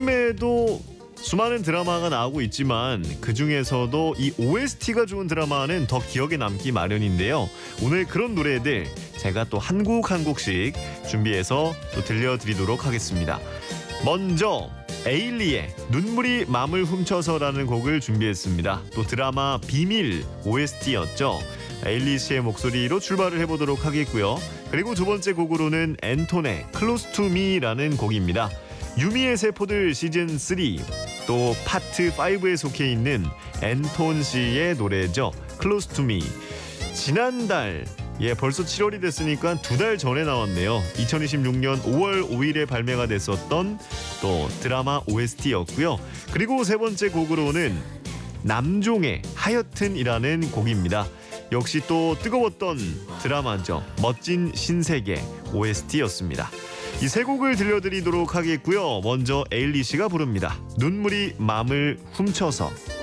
요즘에도 수많은 드라마가 나오고 있지만 그중에서도 이 OST가 좋은 드라마는 더 기억에 남기 마련인데요. 오늘 그런 노래들 제가 또 한 곡씩 준비해서 또 들려드리도록 하겠습니다. 먼저 에일리의 눈물이 맘을 훔쳐서라는 곡을 준비했습니다. 또 드라마 비밀 OST였죠. 에일리 씨의 목소리로 출발을 해보도록 하겠고요. 그리고 두 번째 곡으로는 앤톤의 Close to Me라는 곡입니다. 유미의 세포들 시즌3 또 파트 5에 속해 있는 앤톤 씨의 노래죠. Close to Me. 지난달 벌써 7월이 됐으니까 2달 전에 나왔네요. 2026년 5월 5일에 발매가 됐었던 또 드라마 OST였고요. 그리고 세 번째 곡으로는 남종의 하여튼이라는 곡입니다. 역시 또 뜨거웠던 드라마죠. 멋진 신세계 OST였습니다. 이 세 곡을 들려드리도록 하겠고요. 먼저 에일리 씨가 부릅니다. 눈물이 맘을 훔쳐서.